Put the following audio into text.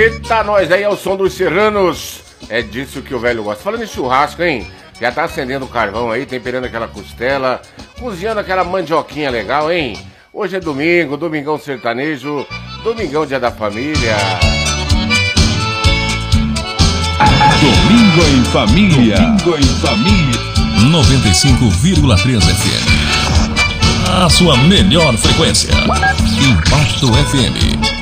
Eita, nós aí é o som dos serranos. É disso que o velho gosta. Falando em churrasco, hein? Já tá acendendo o carvão aí, temperando aquela costela, cozinhando aquela mandioquinha legal, hein? Hoje é domingo, domingão sertanejo, domingão dia da família. Domingo em família. Domingo em família. 95,3 FM. A sua melhor frequência. Impacto FM.